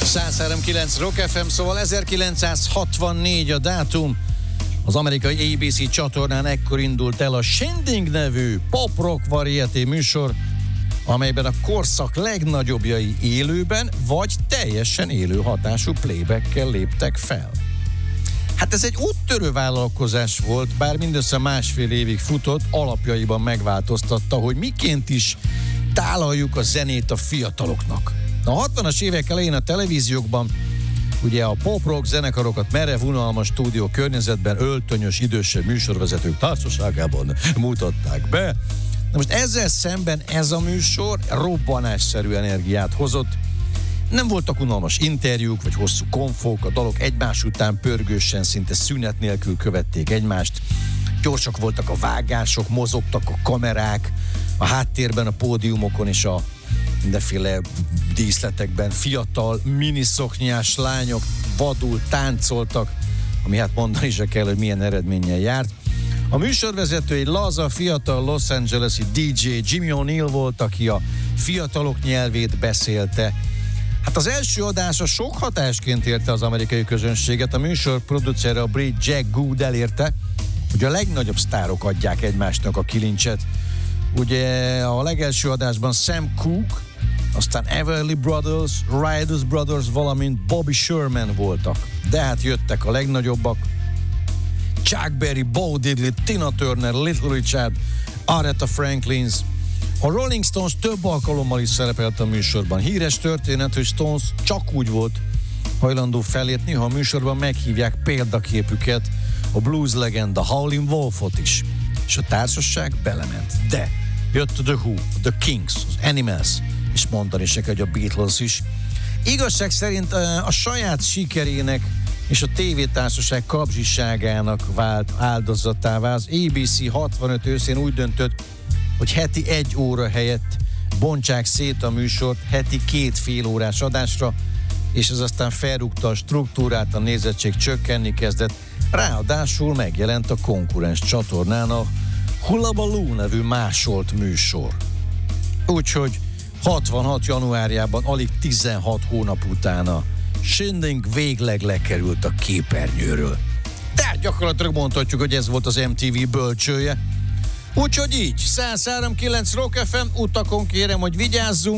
103.9 Rock FM, szóval 1964 a dátum. Az amerikai ABC csatornán ekkor indult el a Shindig nevű pop-rock variety műsor, amelyben a korszak legnagyobbjai élőben vagy teljesen élő hatású playbackkel léptek fel. Hát ez egy úttörő vállalkozás volt, bár mindössze másfél évig futott, alapjaiban megváltoztatta, hogy miként is tálaljuk a zenét a fiataloknak. A 60-as évek elején a televíziókban ugye a pop-rock zenekarokat merev, unalmas stúdió környezetben öltönyös, idősebb műsorvezetők társaságában mutatták be. Na most ezzel szemben ez a műsor robbanásszerű energiát hozott. Nem voltak unalmas interjúk, vagy hosszú konfók, a dalok egymás után pörgősen, szinte szünet nélkül követték egymást. Gyorsak voltak a vágások, mozogtak a kamerák, a háttérben, a pódiumokon és a mindenféle díszletekben fiatal, miniszoknyás lányok vadul táncoltak, ami hát mondani se kell, hogy milyen eredménnyel járt. A műsorvezető egy laza, fiatal Los Angeles-i DJ Jimmy O'Neill volt, aki a fiatalok nyelvét beszélte. Hát az első adása sok hatásként érte az amerikai közönséget. A műsor producere, a brit Jack Good elérte, hogy a legnagyobb sztárok adják egymásnak a kilincset. Ugye a legelső adásban Sam Cooke, aztán Everly Brothers, Riders Brothers, valamint Bobby Sherman voltak. De hát jöttek a legnagyobbak. Chuck Berry, Bo Diddley, Tina Turner, Little Richard, Aretha Franklin. A Rolling Stones több alkalommal is szerepelt a műsorban. Híres történet, hogy Stones csak úgy volt hajlandó fellépni, ha a műsorban meghívják példaképüket, a blues legenda Howlin' Wolfot is. És a társaság belement. De jött The Who, The Kings, az Animals, és mondani se kell, hogy a Beatles is. Igazság szerint a saját sikerének és a tévétársaság kapzsiságának vált áldozatává. Az ABC 65 őszén úgy döntött, hogy heti 1 óra helyett bontsák szét a műsort heti 2 fél órás adásra, és ez aztán felrúgta a struktúrát, a nézettség csökkenni kezdett. Ráadásul megjelent a konkurens csatornán a Hullabaloo nevű másolt műsor. Úgyhogy 66 januárjában, alig 16 hónap utána Shindig végleg lekerült a képernyőről. Tehát gyakorlatilag mondhatjuk, hogy ez volt az MTV bölcsője. Úgyhogy így, 103.9 Rock FM, utakon kérem, hogy vigyázzunk.